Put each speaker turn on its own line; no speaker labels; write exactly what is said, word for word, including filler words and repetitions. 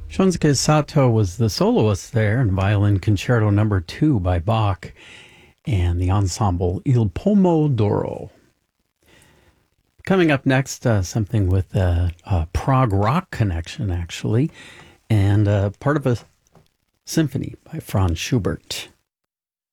Shunsuke Sato was the soloist there in Violin Concerto Number Two by Bach and the ensemble Il Pomo d'Oro. Coming up next, uh, something with a, a prog rock connection, actually, and uh, part of a symphony by Franz Schubert.